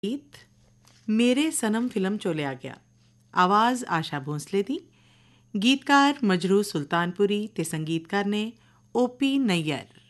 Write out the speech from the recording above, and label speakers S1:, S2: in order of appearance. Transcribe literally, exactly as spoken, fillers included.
S1: ਗੀਤ ਮੇਰੇ ਸਨਮ ਫਿਲਮ 'ਚੋਂ ਲਿਆ ਗਿਆ। ਆਵਾਜ਼ ਆਸ਼ਾ ਭੋਂਸਲੇ ਦੀ, ਗੀਤਕਾਰ ਮਜਰੂ ਸੁਲਤਾਨਪੁਰੀ ਅਤੇ ਸੰਗੀਤਕਾਰ ਨੇ ਓ ਪੀ ਨਈਅਰ।